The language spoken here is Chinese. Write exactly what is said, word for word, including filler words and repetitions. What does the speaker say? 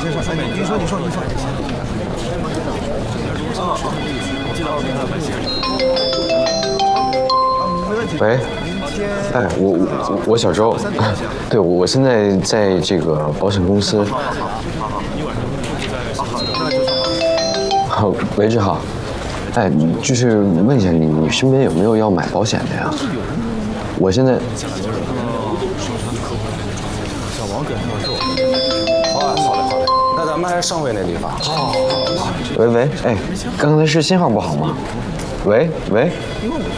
先生，哎，您说，您说，您说。啊，记得二名的没问题。 喂，哎，我我我小周，对，我我现在在这个保险公司。 好好好，好，你晚上就在。好的，那就是好。 好，喂，志豪，哎，就是问一下你，你身边有没有要买保险的呀？我现在。 小王给他说。 好啊，好嘞，好嘞。那咱们还是上回那地方。 好，好，好，好。喂喂，哎，刚才是信号不好吗？喂喂。